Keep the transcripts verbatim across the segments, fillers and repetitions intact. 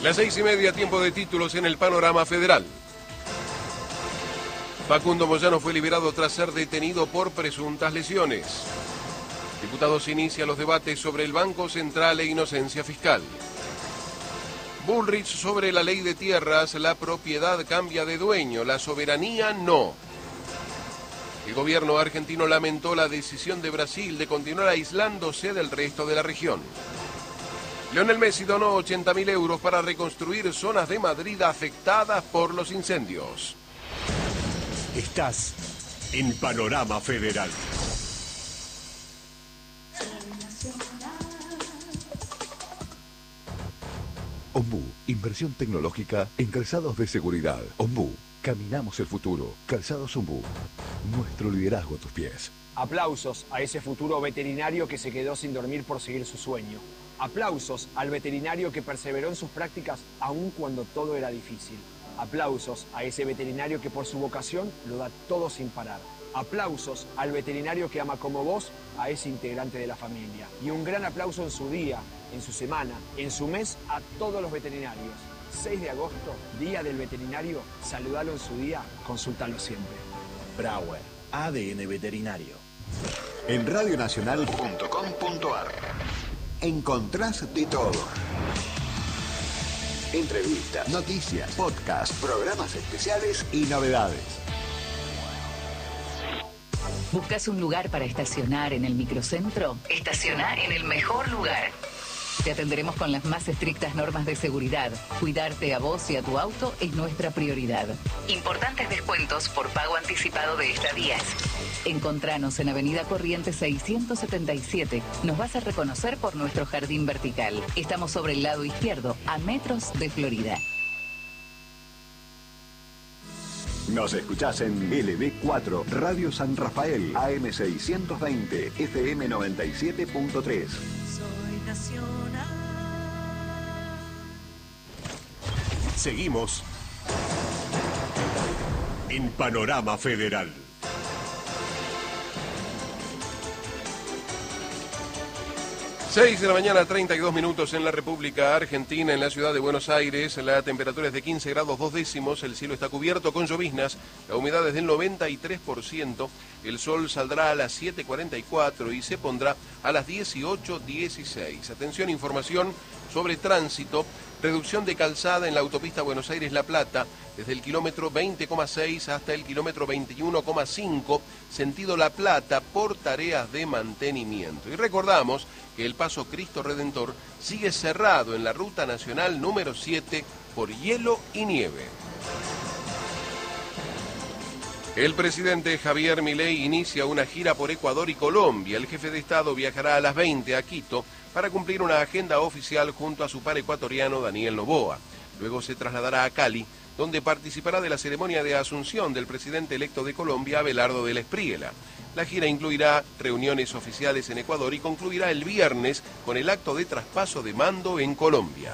Las seis y media, tiempo de títulos en el panorama federal. Facundo Moyano fue liberado tras ser detenido por presuntas lesiones. Diputados inicia los debates sobre el Banco Central e inocencia fiscal. Bullrich sobre la ley de tierras, la propiedad cambia de dueño, la soberanía no. El gobierno argentino lamentó la decisión de Brasil de continuar aislándose del resto de la región. Lionel Messi donó ochenta mil euros para reconstruir zonas de Madrid afectadas por los incendios. Estás en Panorama Federal. Ombú, inversión tecnológica en calzados de seguridad. Ombú, caminamos el futuro. Calzados Ombú, nuestro liderazgo a tus pies. Aplausos a ese futuro veterinario que se quedó sin dormir por seguir su sueño. Aplausos al veterinario que perseveró en sus prácticas aun cuando todo era difícil. Aplausos a ese veterinario que por su vocación lo da todo sin parar. Aplausos al veterinario que ama como vos a ese integrante de la familia. Y un gran aplauso en su día, en su semana, en su mes a todos los veterinarios. seis de agosto, Día del Veterinario. Saludalo en su día, consúltalo siempre. Brauer, A D N Veterinario. En radionacional punto com punto ar encontrás de todo. Entrevistas, noticias, podcasts, programas especiales y novedades. ¿Buscas un lugar para estacionar en el microcentro? Estaciona en el mejor lugar. Te atenderemos con las más estrictas normas de seguridad. Cuidarte a vos y a tu auto es nuestra prioridad. Importantes descuentos por pago anticipado de estadías. Encontranos en Avenida Corrientes seiscientos setenta y siete. Nos vas a reconocer por nuestro jardín vertical. Estamos sobre el lado izquierdo, a metros de Florida. Nos escuchás en L B cuatro, Radio San Rafael, A M seiscientos veinte, F M noventa y siete punto tres. Soy nacional. Seguimos en Panorama Federal. seis de la mañana, treinta y dos minutos en la República Argentina, en la ciudad de Buenos Aires. La temperatura es de quince grados dos décimos, el cielo está cubierto con lloviznas, la humedad es del noventa y tres por ciento, el sol saldrá a las siete cuarenta y cuatro y se pondrá a las dieciocho dieciséis. Atención, información sobre tránsito. Reducción de calzada en la autopista Buenos Aires-La Plata, desde el kilómetro veinte coma seis hasta el kilómetro veintiuno coma cinco, sentido La Plata, por tareas de mantenimiento. Y recordamos que el paso Cristo Redentor sigue cerrado en la ruta nacional número siete por hielo y nieve. El presidente Javier Milei inicia una gira por Ecuador y Colombia. El jefe de Estado viajará a las veinte a Quito para cumplir una agenda oficial junto a su par ecuatoriano Daniel Noboa. Luego se trasladará a Cali, donde participará de la ceremonia de asunción del presidente electo de Colombia, Abelardo del Espriella. La gira incluirá reuniones oficiales en Ecuador y concluirá el viernes con el acto de traspaso de mando en Colombia.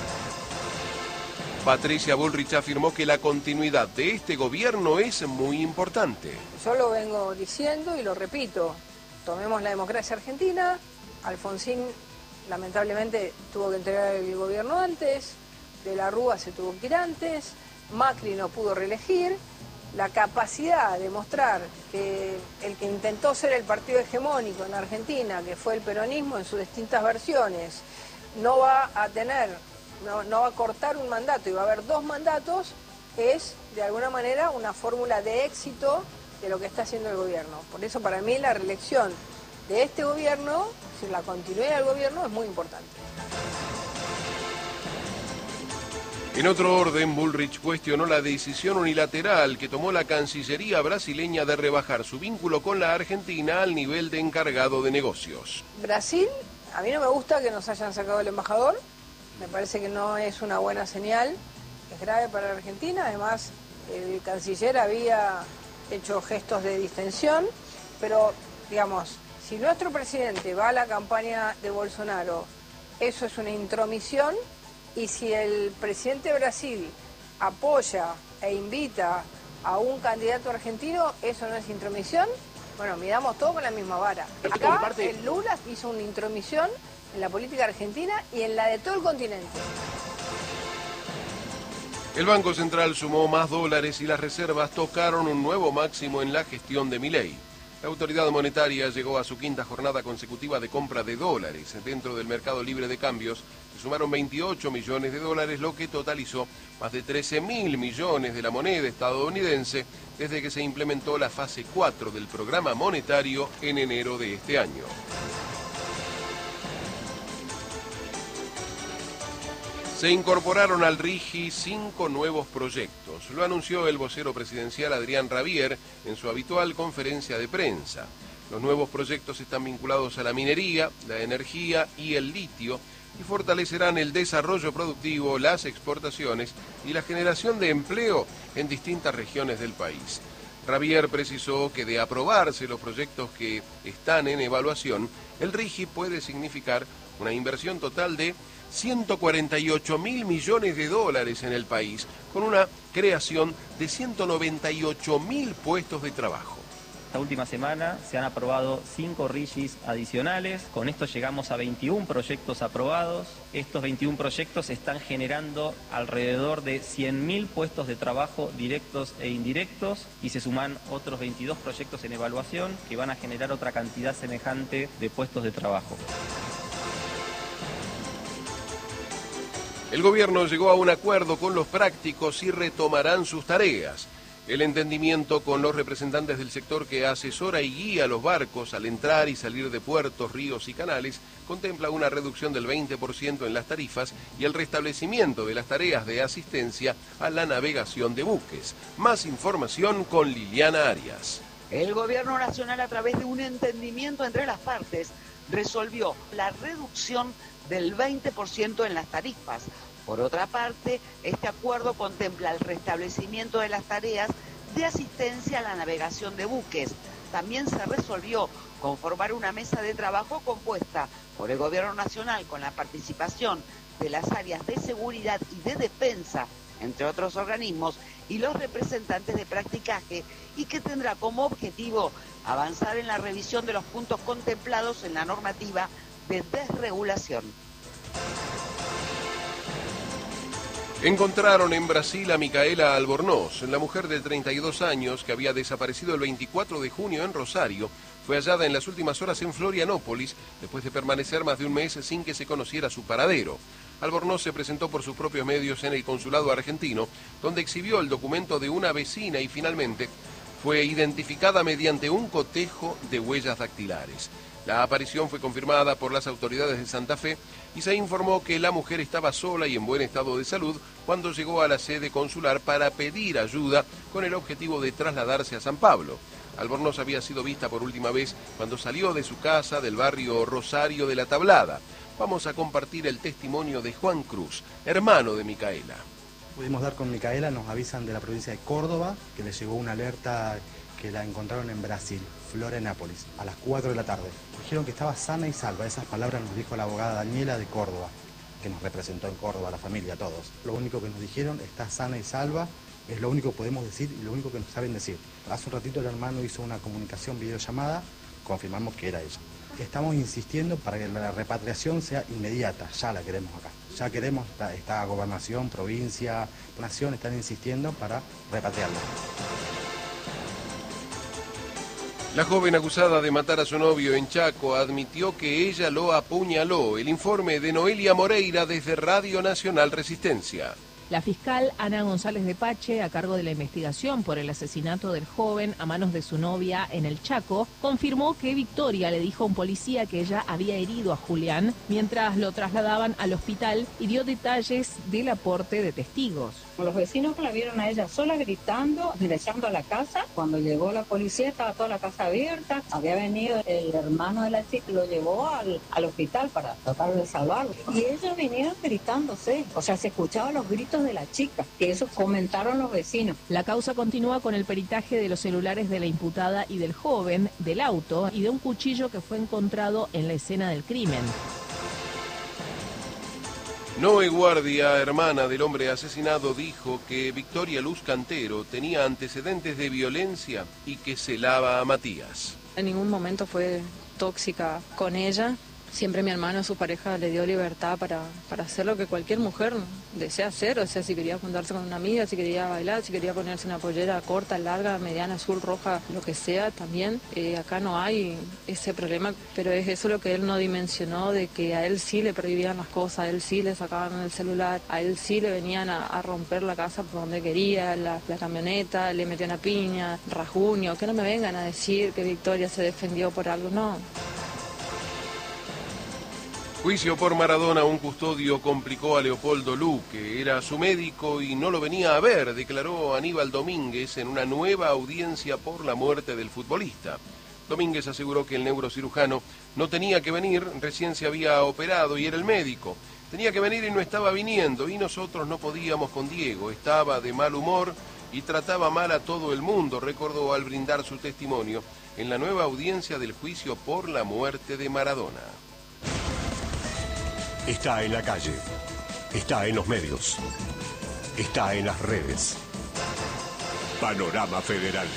Patricia Bullrich afirmó que la continuidad de este gobierno es muy importante. Yo lo vengo diciendo y lo repito. Tomemos la democracia argentina. Alfonsín lamentablemente tuvo que entregar el gobierno antes. De la Rúa se tuvo que ir antes. Macri no pudo reelegir. La capacidad de mostrar que el que intentó ser el partido hegemónico en Argentina, que fue el peronismo en sus distintas versiones, no va a tener... No, no va a cortar un mandato y va a haber dos mandatos, es de alguna manera una fórmula de éxito de lo que está haciendo el gobierno. Por eso para mí la reelección de este gobierno, si la continuidad del gobierno, es muy importante. En otro orden, Bullrich cuestionó la decisión unilateral que tomó la Cancillería brasileña de rebajar su vínculo con la Argentina al nivel de encargado de negocios. Brasil, a mí no me gusta que nos hayan sacado el embajador. Me parece que no es una buena señal, es grave para la Argentina. Además, el canciller había hecho gestos de distensión, pero, digamos, si nuestro presidente va a la campaña de Bolsonaro, eso es una intromisión, y si el presidente de Brasil apoya e invita a un candidato argentino, eso no es intromisión. Bueno, midamos todo con la misma vara. Acá, el Lula hizo una intromisión en la política argentina y en la de todo el continente. El Banco Central sumó más dólares y las reservas tocaron un nuevo máximo en la gestión de Milei. La autoridad monetaria llegó a su quinta jornada consecutiva de compra de dólares. Dentro del mercado libre de cambios se sumaron veintiocho millones de dólares, lo que totalizó más de trece mil millones de la moneda estadounidense desde que se implementó la fase cuatro del programa monetario en enero de este año. Se incorporaron al RIGI cinco nuevos proyectos. Lo anunció el vocero presidencial Adrián Rabier en su habitual conferencia de prensa. Los nuevos proyectos están vinculados a la minería, la energía y el litio y fortalecerán el desarrollo productivo, las exportaciones y la generación de empleo en distintas regiones del país. Rabier precisó que de aprobarse los proyectos que están en evaluación, el RIGI puede significar una inversión total de ciento cuarenta y ocho mil millones de dólares en el país, con una creación de ciento noventa y ocho mil puestos de trabajo. Esta última semana se han aprobado cinco RIGIs adicionales, con esto llegamos a veintiún proyectos aprobados. Estos veintiún proyectos están generando alrededor de cien mil puestos de trabajo directos e indirectos y se suman otros veintidós proyectos en evaluación que van a generar otra cantidad semejante de puestos de trabajo. El gobierno llegó a un acuerdo con los prácticos y retomarán sus tareas. El entendimiento con los representantes del sector que asesora y guía a los barcos al entrar y salir de puertos, ríos y canales contempla una reducción del veinte por ciento en las tarifas y el restablecimiento de las tareas de asistencia a la navegación de buques. Más información con Liliana Arias. El Gobierno Nacional, a través de un entendimiento entre las partes, resolvió la reducción del veinte por ciento en las tarifas. Por otra parte, este acuerdo contempla el restablecimiento de las tareas de asistencia a la navegación de buques. También se resolvió conformar una mesa de trabajo compuesta por el Gobierno Nacional con la participación de las áreas de seguridad y de defensa, entre otros organismos, y los representantes de practicaje, y que tendrá como objetivo avanzar en la revisión de los puntos contemplados en la normativa de desregulación. Encontraron en Brasil a Micaela Albornoz, la mujer de treinta y dos años que había desaparecido el veinticuatro de junio en Rosario. Fue hallada en las últimas horas en Florianópolis, después de permanecer más de un mes sin que se conociera su paradero. Albornoz se presentó por sus propios medios en el consulado argentino, donde exhibió el documento de una vecina y finalmente fue identificada mediante un cotejo de huellas dactilares. La aparición fue confirmada por las autoridades de Santa Fe y se informó que la mujer estaba sola y en buen estado de salud cuando llegó a la sede consular para pedir ayuda con el objetivo de trasladarse a San Pablo. Albornoz había sido vista por última vez cuando salió de su casa del barrio Rosario de la Tablada. Vamos a compartir el testimonio de Juan Cruz, hermano de Micaela. Pudimos dar con Micaela, nos avisan de la provincia de Córdoba que les llegó una alerta que la encontraron en Brasil, Florianópolis, a las cuatro de la tarde. Dijeron que estaba sana y salva. Esas palabras nos dijo la abogada Daniela de Córdoba, que nos representó en Córdoba, la familia, a todos. Lo único que nos dijeron, está sana y salva, es lo único que podemos decir y lo único que nos saben decir. Hace un ratito el hermano hizo una comunicación, videollamada, confirmamos que era ella. Estamos insistiendo para que la repatriación sea inmediata, ya la queremos acá. Ya queremos, esta, esta gobernación, provincia, nación, están insistiendo para repatriarla. La joven acusada de matar a su novio en Chaco admitió que ella lo apuñaló. El informe de Noelia Moreira desde Radio Nacional Resistencia. La fiscal Ana González de Pache, a cargo de la investigación por el asesinato del joven a manos de su novia en el Chaco, confirmó que Victoria le dijo a un policía que ella había herido a Julián mientras lo trasladaban al hospital y dio detalles del aporte de testigos. Los vecinos la vieron a ella sola gritando, ingresando a la casa. Cuando llegó la policía estaba toda la casa abierta. Había venido el hermano de la chica y lo llevó al, al hospital para tratar de salvarlo. Y ellos vinieron gritándose, o sea, se escuchaban los gritos de la chica, que eso comentaron los vecinos. La causa continúa con el peritaje de los celulares de la imputada y del joven, del auto y de un cuchillo que fue encontrado en la escena del crimen. Noé Guardia, hermana del hombre asesinado, dijo que Victoria Luz Cantero tenía antecedentes de violencia y que celaba a Matías. En ningún momento fue tóxica con ella. siempre mi hermano, su pareja, le dio libertad para, para hacer lo que cualquier mujer desea hacer. O sea, si quería juntarse con una amiga, si quería bailar, si quería ponerse una pollera corta, larga, mediana, azul, roja, lo que sea, también. Eh, acá no hay ese problema, pero es eso lo que él no dimensionó, de que a él sí le prohibían las cosas, a él sí le sacaban el celular, a él sí le venían a, a romper la casa por donde quería, la, la camioneta, le metió una piña, rasguño. Que no me vengan a decir que Victoria se defendió por algo, no. Juicio por Maradona, un custodio complicó a Leopoldo Lu, que era su médico y no lo venía a ver, declaró Aníbal Domínguez en una nueva audiencia por la muerte del futbolista. Domínguez aseguró que el neurocirujano no tenía que venir, recién se había operado y era el médico. Tenía que venir y no estaba viniendo, y nosotros no podíamos con Diego, estaba de mal humor y trataba mal a todo el mundo, recordó al brindar su testimonio en la nueva audiencia del juicio por la muerte de Maradona. Está en la calle, está en los medios, está en las redes. Panorama Federal.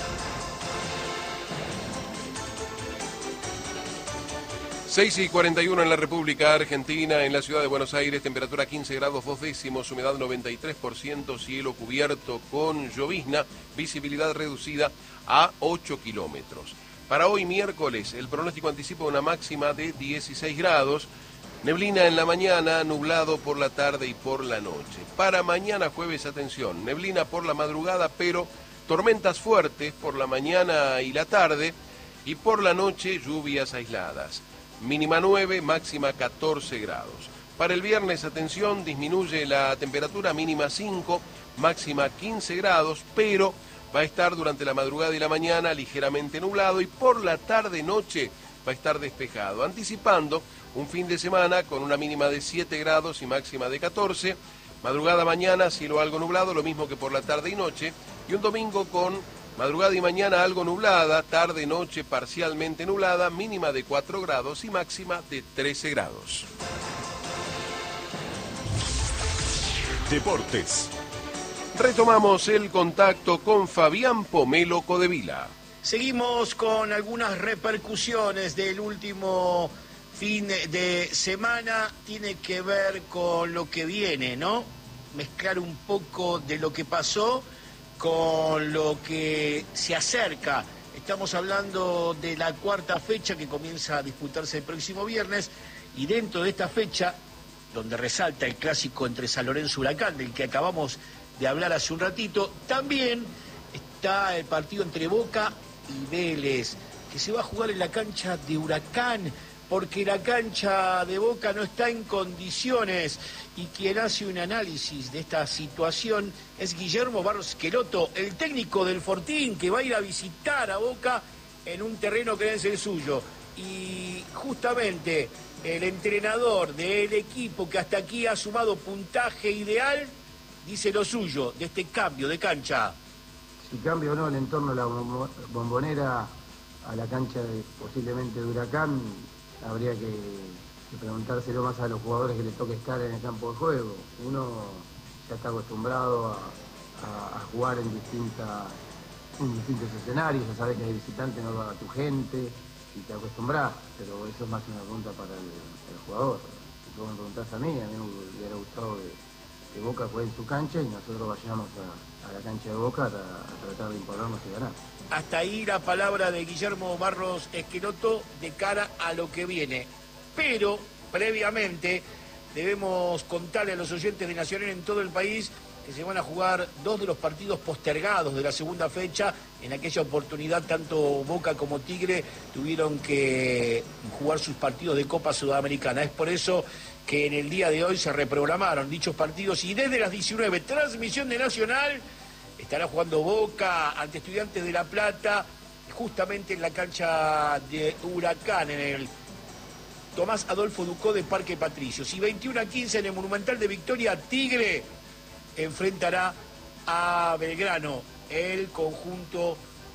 seis y cuarenta y uno en la República Argentina, en la ciudad de Buenos Aires, temperatura quince grados dos décimos, humedad noventa y tres por ciento, cielo cubierto con llovizna, visibilidad reducida a ocho kilómetros. Para hoy miércoles, el pronóstico anticipa una máxima de dieciséis grados, neblina en la mañana, nublado por la tarde y por la noche. Para mañana jueves, atención, neblina por la madrugada, pero tormentas fuertes por la mañana y la tarde, y por la noche lluvias aisladas. Mínima nueve, máxima catorce grados. Para el viernes, atención, disminuye la temperatura, mínima cinco, máxima quince grados, pero va a estar durante la madrugada y la mañana ligeramente nublado, y por la tarde-noche va a estar despejado, anticipando un fin de semana con una mínima de siete grados y máxima de catorce, madrugada mañana cielo algo nublado, lo mismo que por la tarde y noche, y un domingo con madrugada y mañana algo nublada, tarde y noche parcialmente nublada, mínima de cuatro grados y máxima de trece grados. Deportes. Retomamos el contacto con Fabián Pomelo Codevila. Seguimos con algunas repercusiones del último fin de semana. Tiene que ver con lo que viene, ¿no? Mezclar un poco de lo que pasó con lo que se acerca. Estamos hablando de la cuarta fecha que comienza a disputarse el próximo viernes, y dentro de esta fecha, donde resalta el clásico entre San Lorenzo y Huracán, del que acabamos de hablar hace un ratito, también está el partido entre Boca y Vélez, que se va a jugar en la cancha de Huracán, porque la cancha de Boca no está en condiciones, y quien hace un análisis de esta situación es Guillermo Barros Schelotto, el técnico del Fortín, que va a ir a visitar a Boca en un terreno que es el suyo. Y justamente el entrenador del equipo que hasta aquí ha sumado puntaje ideal dice lo suyo de este cambio de cancha. Si cambia o no el entorno de la Bombonera a la cancha de, posiblemente de Huracán, habría que, que preguntárselo más a los jugadores que les toque estar en el campo de juego. Uno ya está acostumbrado a, a, a jugar en, distinta, en distintos escenarios, ya sabes que hay visitantes, no va a tu gente, y te acostumbras, pero eso es más una pregunta para el, el jugador. Si tú me preguntás a mí, a mí me hubiera gustado que, que Boca juegue en su cancha y nosotros vayamos a, a la cancha de Boca a, a tratar de imponernos y ganar. Hasta ahí la palabra de Guillermo Barros Schelotto de cara a lo que viene. Pero, previamente, debemos contarle a los oyentes de Nacional en todo el país que se van a jugar dos de los partidos postergados de la segunda fecha. En aquella oportunidad, tanto Boca como Tigre tuvieron que jugar sus partidos de Copa Sudamericana. Es por eso que en el día de hoy se reprogramaron dichos partidos, y desde las diecinueve, transmisión de Nacional, estará jugando Boca ante Estudiantes de La Plata, justamente en la cancha de Huracán, en el Tomás Adolfo Ducó de Parque Patricios. Y veintiuno a quince en el Monumental de Victoria, Tigre enfrentará a Belgrano, el conjunto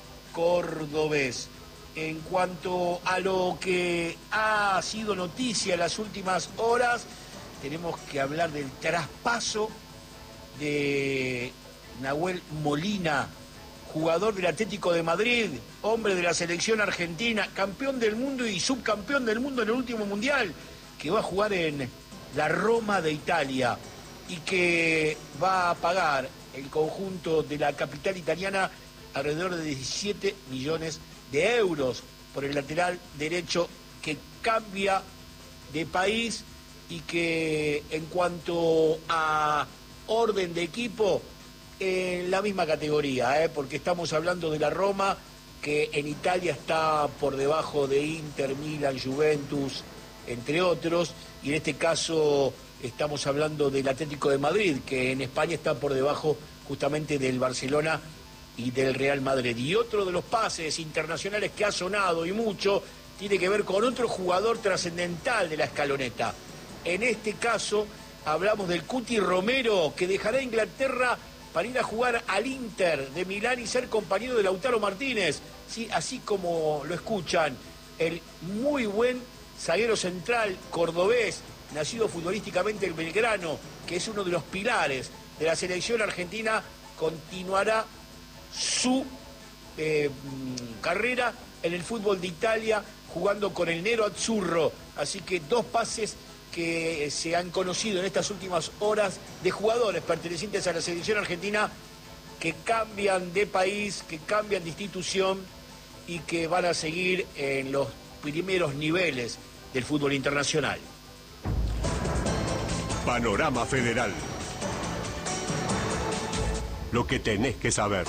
cordobés. En cuanto a lo que ha sido noticia en las últimas horas, tenemos que hablar del traspaso de Nahuel Molina, jugador del Atlético de Madrid, hombre de la selección argentina, campeón del mundo y subcampeón del mundo en el último mundial, que va a jugar en la Roma de Italia y que va a pagar el conjunto de la capital italiana alrededor de diecisiete millones de euros por el lateral derecho que cambia de país y que en cuanto a orden de equipo, en la misma categoría, ¿eh? Porque estamos hablando de la Roma, que en Italia está por debajo de Inter, Milan, Juventus, entre otros, y en este caso estamos hablando del Atlético de Madrid, que en España está por debajo justamente del Barcelona y del Real Madrid. Y otro de los pases internacionales que ha sonado y mucho tiene que ver con otro jugador trascendental de la escaloneta. En este caso hablamos del Cuti Romero, que dejará Inglaterra para ir a jugar al Inter de Milán y ser compañero de Lautaro Martínez. Sí, así como lo escuchan, el muy buen zaguero central cordobés, nacido futbolísticamente en Belgrano, que es uno de los pilares de la selección argentina, continuará su eh, carrera en el fútbol de Italia, jugando con el Nero Azzurro. Así que dos pases que se han conocido en estas últimas horas de jugadores pertenecientes a la selección argentina que cambian de país, que cambian de institución y que van a seguir en los primeros niveles del fútbol internacional. Panorama Federal. Lo que tenés que saber.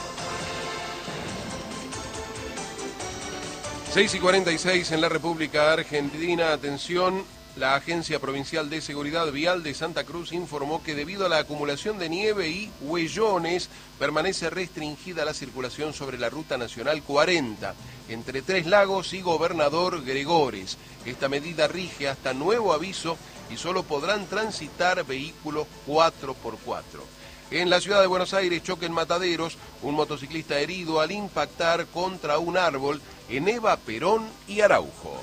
seis y cuarenta y seis en la República Argentina. Atención. La Agencia Provincial de Seguridad Vial de Santa Cruz informó que debido a la acumulación de nieve y huellones permanece restringida la circulación sobre la Ruta Nacional cuarenta entre Tres Lagos y Gobernador Gregores. Esta medida rige hasta nuevo aviso y solo podrán transitar vehículos cuatro por cuatro. En la ciudad de Buenos Aires, choque en Mataderos, un motociclista herido al impactar contra un árbol en Eva Perón y Araujo.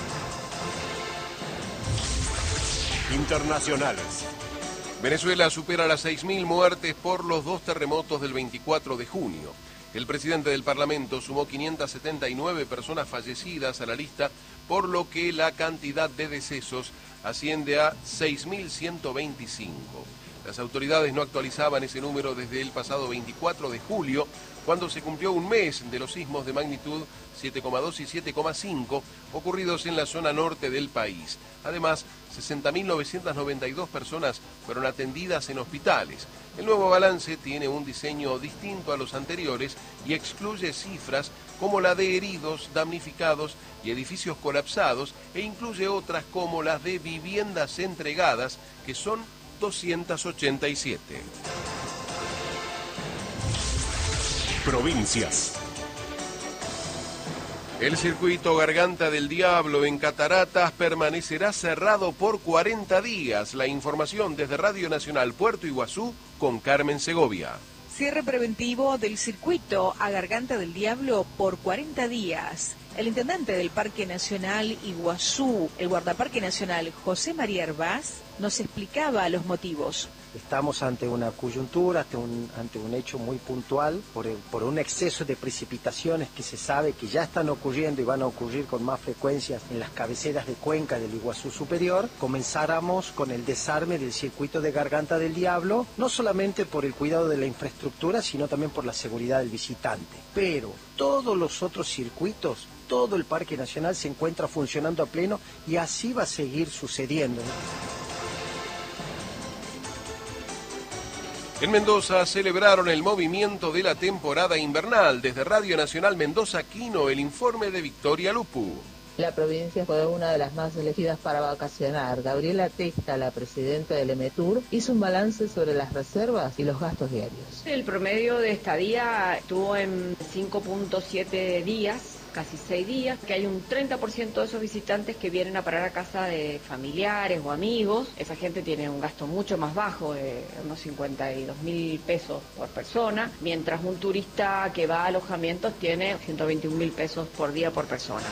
Internacionales. Venezuela supera las seis mil muertes por los dos terremotos del veinticuatro de junio. El presidente del Parlamento sumó quinientas setenta y nueve personas fallecidas a la lista, por lo que la cantidad de decesos asciende a seis mil ciento veinticinco. Las autoridades no actualizaban ese número desde el pasado veinticuatro de julio, cuando se cumplió un mes de los sismos de magnitud siete coma dos y siete coma cinco ocurridos en la zona norte del país. Además, sesenta mil novecientas noventa y dos personas fueron atendidas en hospitales. El nuevo balance tiene un diseño distinto a los anteriores y excluye cifras como la de heridos, damnificados y edificios colapsados, e incluye otras como las de viviendas entregadas, que son doscientas ochenta y siete. Provincias. El circuito Garganta del Diablo en Cataratas permanecerá cerrado por cuarenta días. La información desde Radio Nacional Puerto Iguazú con Carmen Segovia. Cierre preventivo del circuito a Garganta del Diablo por cuarenta días. El intendente del Parque Nacional Iguazú, el guardaparque nacional José María Hervás, nos explicaba los motivos. Estamos ante una coyuntura, ante un, ante un hecho muy puntual, por, el, por un exceso de precipitaciones que se sabe que ya están ocurriendo y van a ocurrir con más frecuencia en las cabeceras de cuenca del Iguazú Superior. Comenzáramos con el desarme del circuito de Garganta del Diablo, no solamente por el cuidado de la infraestructura, sino también por la seguridad del visitante. Pero todos los otros circuitos, todo el Parque Nacional se encuentra funcionando a pleno y así va a seguir sucediendo. En Mendoza celebraron el movimiento de la temporada invernal. Desde Radio Nacional Mendoza Quino, el informe de Victoria Lupu. La provincia fue una de las más elegidas para vacacionar. Gabriela Testa, la presidenta del EMETUR, hizo un balance sobre las reservas y los gastos diarios. El promedio de estadía estuvo en cinco punto siete días, casi seis días, que hay un treinta por ciento de esos visitantes que vienen a parar a casa de familiares o amigos. Esa gente tiene un gasto mucho más bajo, de unos cincuenta y dos mil pesos por persona, mientras un turista que va a alojamientos tiene ciento veintiún mil pesos por día por persona.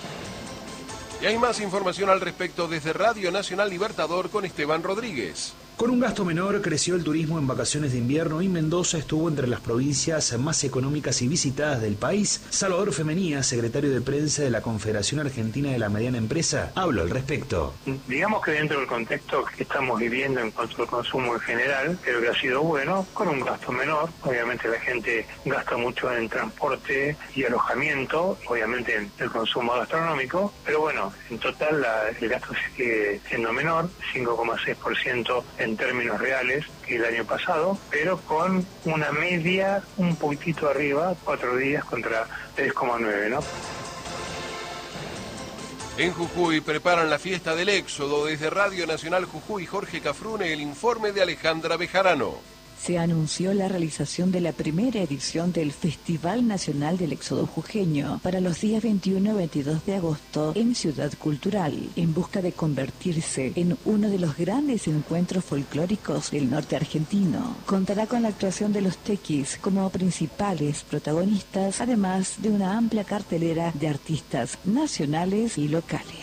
Y hay más información al respecto desde Radio Nacional Libertador con Esteban Rodríguez. Con un gasto menor creció el turismo en vacaciones de invierno y Mendoza estuvo entre las provincias más económicas y visitadas del país. Salvador Femenía, secretario de prensa de la Confederación Argentina de la Mediana Empresa, habló al respecto. Digamos que dentro del contexto que estamos viviendo en cuanto al consumo en general, creo que ha sido bueno, con un gasto menor. Obviamente la gente gasta mucho en transporte y alojamiento, obviamente en el consumo gastronómico, pero bueno, en total la, el gasto sigue siendo menor, cinco coma seis por ciento en términos reales que el año pasado, pero con una media un poquitito arriba, cuatro días contra tres coma nueve, ¿no? En Jujuy preparan la fiesta del Éxodo. Desde Radio Nacional Jujuy, Jorge Cafrune, el informe de Alejandra Bejarano. Se anunció la realización de la primera edición del Festival Nacional del Éxodo Jujeño para los días veintiuno y veintidós de agosto en Ciudad Cultural, en busca de convertirse en uno de los grandes encuentros folclóricos del norte argentino. Contará con la actuación de los tequis como principales protagonistas, además de una amplia cartelera de artistas nacionales y locales.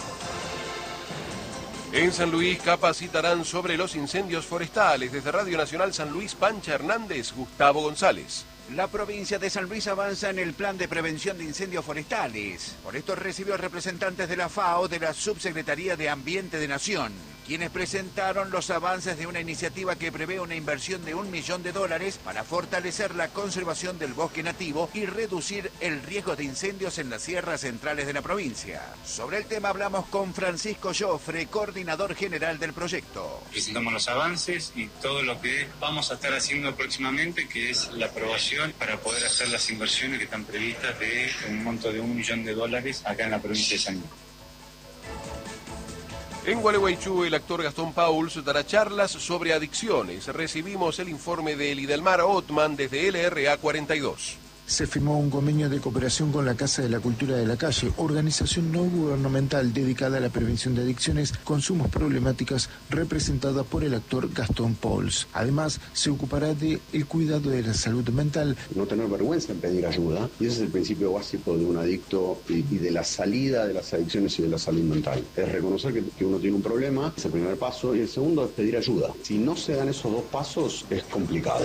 En San Luis capacitarán sobre los incendios forestales. Desde Radio Nacional San Luis, Pancha Hernández, Gustavo González. La provincia de San Luis avanza en el plan de prevención de incendios forestales. Por esto recibió representantes de la FAO de la Subsecretaría de Ambiente de Nación, quienes presentaron los avances de una iniciativa que prevé una inversión de un millón de dólares para fortalecer la conservación del bosque nativo y reducir el riesgo de incendios en las sierras centrales de la provincia. Sobre el tema hablamos con Francisco Joffre, coordinador general del proyecto. Presentamos los avances y todo lo que vamos a estar haciendo próximamente, que es la aprobación para poder hacer las inversiones que están previstas de un monto de un millón de dólares acá en la provincia de San Luis. En Gualeguaychú, el actor Gastón Pauls dará charlas sobre adicciones. Recibimos el informe de Lidelmar Ottman desde L R A cuarenta y dos. Se firmó un convenio de cooperación con la Casa de la Cultura de la Calle, organización no gubernamental dedicada a la prevención de adicciones, consumos problemáticas, representada por el actor Gastón Pauls. Además, se ocupará de el cuidado de la salud mental. No tener vergüenza en pedir ayuda, y ese es el principio básico de un adicto y, y de la salida de las adicciones y de la salud mental. Es reconocer que, que uno tiene un problema, es el primer paso, y el segundo es pedir ayuda. Si no se dan esos dos pasos, es complicado.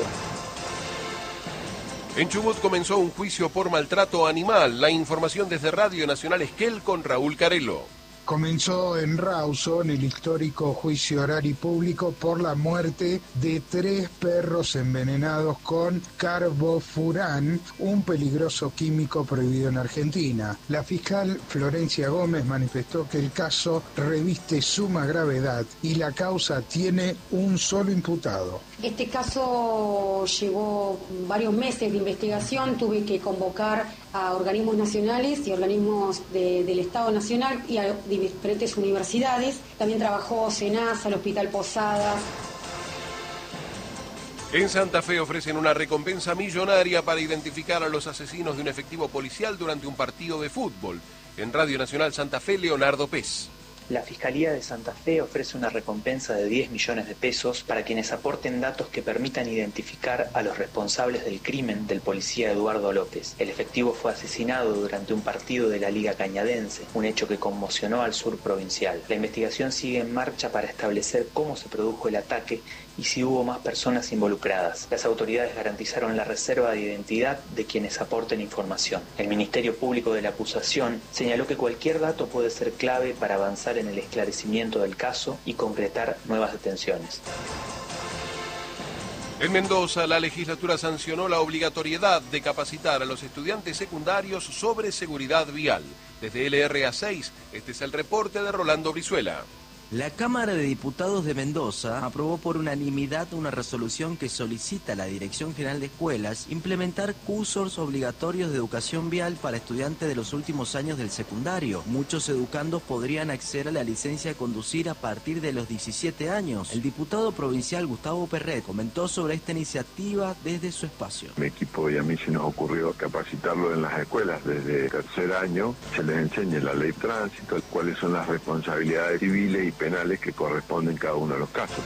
En Chubut comenzó un juicio por maltrato animal. La información desde Radio Nacional Esquel con Raúl Carelo. Comenzó en Rawson el histórico juicio oral y público por la muerte de tres perros envenenados con carbofurán, un peligroso químico prohibido en Argentina. La fiscal Florencia Gómez manifestó que el caso reviste suma gravedad y la causa tiene un solo imputado. Este caso llevó varios meses de investigación, tuve que convocar a organismos nacionales y organismos de, del Estado Nacional y a diferentes universidades. También trabajó SENASA, el Hospital Posadas. En Santa Fe ofrecen una recompensa millonaria para identificar a los asesinos de un efectivo policial durante un partido de fútbol. En Radio Nacional Santa Fe, Leonardo Pez. La Fiscalía de Santa Fe ofrece una recompensa de diez millones de pesos para quienes aporten datos que permitan identificar a los responsables del crimen del policía Eduardo López. El efectivo fue asesinado durante un partido de la Liga Cañadense, un hecho que conmocionó al sur provincial. La investigación sigue en marcha para establecer cómo se produjo el ataque y si hubo más personas involucradas. Las autoridades garantizaron la reserva de identidad de quienes aporten información. El Ministerio Público de la Acusación señaló que cualquier dato puede ser clave para avanzar en el esclarecimiento del caso y concretar nuevas detenciones. En Mendoza, la legislatura sancionó la obligatoriedad de capacitar a los estudiantes secundarios sobre seguridad vial. Desde L R A seis, este es el reporte de Rolando Brizuela. La Cámara de Diputados de Mendoza aprobó por unanimidad una resolución que solicita a la Dirección General de Escuelas implementar cursos obligatorios de educación vial para estudiantes de los últimos años del secundario. Muchos educandos podrían acceder a la licencia de conducir a partir de los diecisiete años. El diputado provincial Gustavo Perret comentó sobre esta iniciativa desde su espacio. Mi equipo y a mí se nos ocurrió capacitarlo en las escuelas desde tercer año, se les enseñe la ley de tránsito, cuáles son las responsabilidades civiles y penales que corresponden en cada uno de los casos.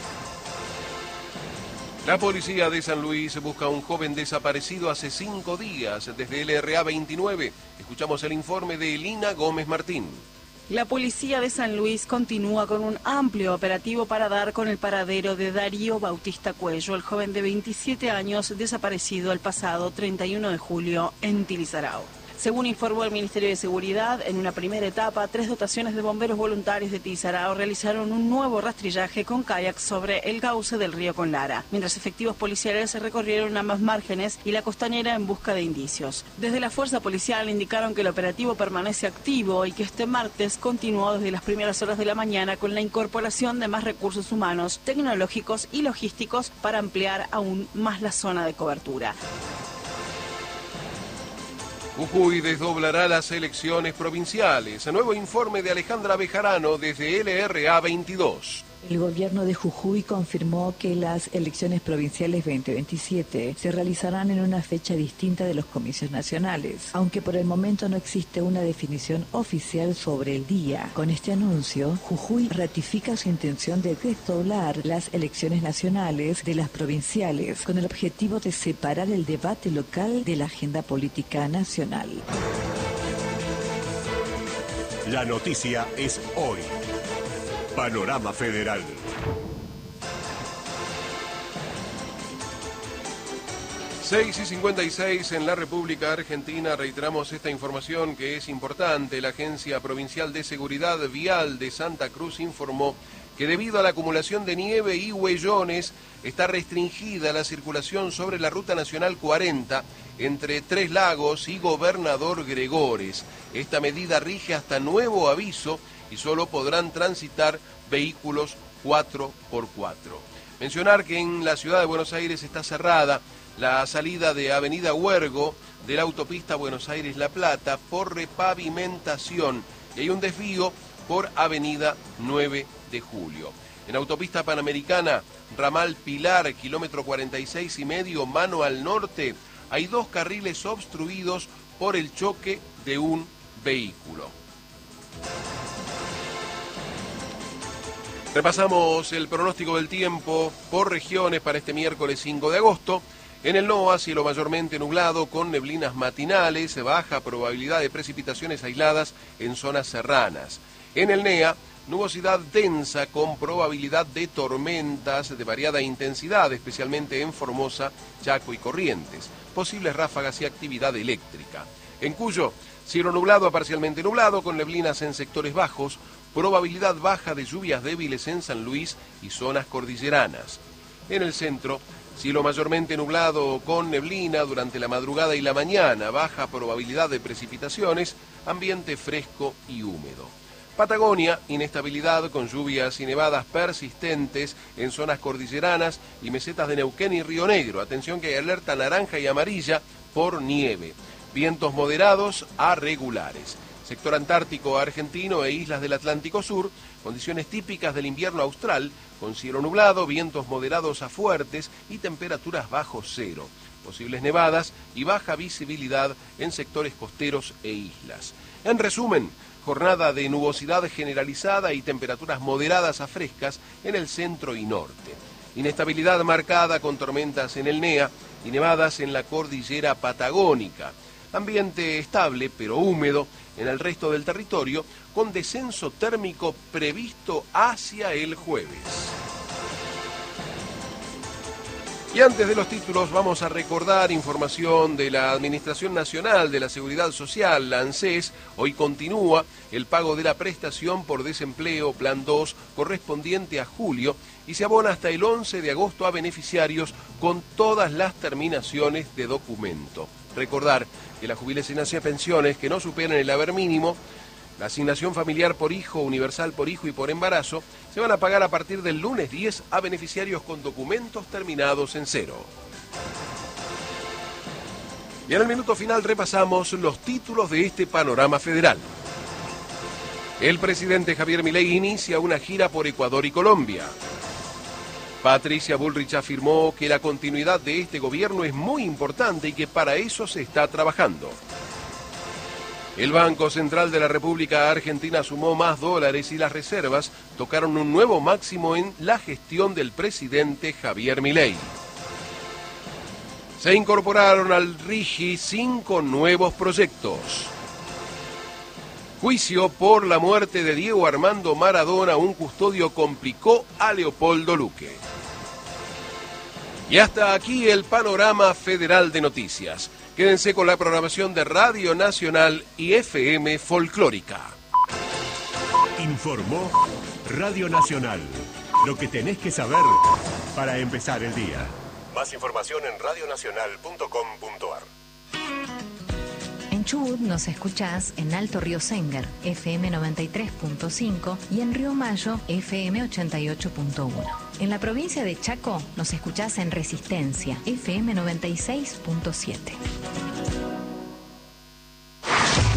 La policía de San Luis busca a un joven desaparecido hace cinco días. Desde L R A veintinueve, escuchamos el informe de Elina Gómez Martín. La policía de San Luis continúa con un amplio operativo para dar con el paradero de Darío Bautista Cuello, el joven de veintisiete años desaparecido el pasado treinta y uno de julio en Tilizarao. Según informó el Ministerio de Seguridad, en una primera etapa, tres dotaciones de bomberos voluntarios de Tilizarao realizaron un nuevo rastrillaje con kayaks sobre el cauce del río Conlara, mientras efectivos policiales se recorrieron ambas márgenes y la costanera en busca de indicios. Desde la fuerza policial indicaron que el operativo permanece activo y que este martes continuó desde las primeras horas de la mañana con la incorporación de más recursos humanos, tecnológicos y logísticos para ampliar aún más la zona de cobertura. Jujuy desdoblará las elecciones provinciales. Nuevo informe de Alejandra Bejarano desde L R A veintidós. El gobierno de Jujuy confirmó que las elecciones provinciales veinte veintisiete se realizarán en una fecha distinta de los comicios nacionales, aunque por el momento no existe una definición oficial sobre el día. Con este anuncio, Jujuy ratifica su intención de desdoblar las elecciones nacionales de las provinciales, con el objetivo de separar el debate local de la agenda política nacional. La noticia es hoy. Panorama Federal. seis y cincuenta y seis en la República Argentina. Reiteramos esta información que es importante. La Agencia Provincial de Seguridad Vial de Santa Cruz informó que debido a la acumulación de nieve y huellones está restringida la circulación sobre la Ruta Nacional cuarenta entre Tres Lagos y Gobernador Gregores. Esta medida rige hasta nuevo aviso y solo podrán transitar vehículos cuatro por cuatro. Mencionar que en la ciudad de Buenos Aires está cerrada la salida de Avenida Huergo de la autopista Buenos Aires-La Plata por repavimentación y hay un desvío por Avenida nueve de julio. En autopista Panamericana, ramal Pilar, kilómetro cuarenta y seis y medio, mano al norte, hay dos carriles obstruidos por el choque de un vehículo. Repasamos el pronóstico del tiempo por regiones para este miércoles cinco de agosto. En el NOA, cielo mayormente nublado con neblinas matinales, baja probabilidad de precipitaciones aisladas en zonas serranas. En el NEA, nubosidad densa con probabilidad de tormentas de variada intensidad, especialmente en Formosa, Chaco y Corrientes. Posibles ráfagas y actividad eléctrica. En Cuyo, cielo nublado a parcialmente nublado con neblinas en sectores bajos, probabilidad baja de lluvias débiles en San Luis y zonas cordilleranas. En el centro, cielo mayormente nublado con neblina durante la madrugada y la mañana, baja probabilidad de precipitaciones, ambiente fresco y húmedo. Patagonia, inestabilidad con lluvias y nevadas persistentes en zonas cordilleranas y mesetas de Neuquén y Río Negro. Atención que hay alerta naranja y amarilla por nieve. Vientos moderados a regulares. Sector antártico argentino e islas del Atlántico Sur, condiciones típicas del invierno austral, con cielo nublado, vientos moderados a fuertes y temperaturas bajo cero. Posibles nevadas y baja visibilidad en sectores costeros e islas. En resumen, jornada de nubosidad generalizada y temperaturas moderadas a frescas en el centro y norte. Inestabilidad marcada con tormentas en el NEA y nevadas en la cordillera patagónica. Ambiente estable pero húmedo en el resto del territorio, con descenso térmico previsto hacia el jueves. Y antes de los títulos vamos a recordar información de la Administración Nacional de la Seguridad Social, la ANSES. Hoy continúa el pago de la prestación por desempleo Plan dos correspondiente a julio y se abona hasta el once de agosto a beneficiarios con todas las terminaciones de documento. Recordar que las jubilaciones y pensiones que no superen el haber mínimo, la asignación familiar por hijo, universal por hijo y por embarazo, se van a pagar a partir del lunes diez a beneficiarios con documentos terminados en cero. Y en el minuto final repasamos los títulos de este panorama federal. El presidente Javier Milei inicia una gira por Ecuador y Colombia. Patricia Bullrich afirmó que la continuidad de este gobierno es muy importante y que para eso se está trabajando. El Banco Central de la República Argentina sumó más dólares y las reservas tocaron un nuevo máximo en la gestión del presidente Javier Milei. Se incorporaron al RIGI cinco nuevos proyectos. Juicio por la muerte de Diego Armando Maradona. Un custodio complicó a Leopoldo Luque. Y hasta aquí el panorama federal de noticias. Quédense con la programación de Radio Nacional y F M Folclórica. Informó Radio Nacional. Lo que tenés que saber para empezar el día. Más información en radio nacional punto com punto a r. En Chubut nos escuchás en Alto Río Senger, F M noventa y tres punto cinco y en Río Mayo, F M ochenta y ocho punto uno. En la provincia de Chaco nos escuchás en Resistencia, F M noventa y seis punto siete.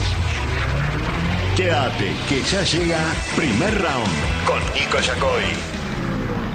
Quédate, que ya llega Primer Round con Nico Yacoy.